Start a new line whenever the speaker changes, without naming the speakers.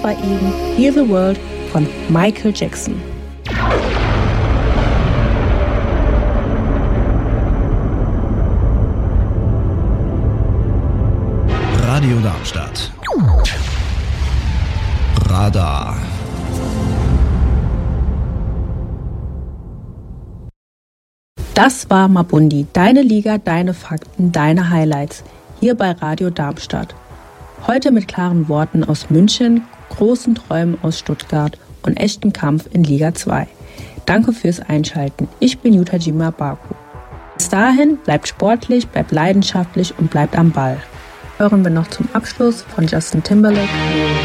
Das war eben Heal the World von Michael Jackson.
Radio Darmstadt. Radar.
Das war Mabundi, deine Liga, deine Fakten, deine Highlights, hier bei Radio Darmstadt. Heute mit klaren Worten aus München, großen Träumen aus Stuttgart und echtem Kampf in Liga 2. Danke fürs Einschalten. Ich bin Yutajima Baku. Bis dahin, bleibt sportlich, bleibt leidenschaftlich und bleibt am Ball. Hören wir noch zum Abschluss von Justin Timberlake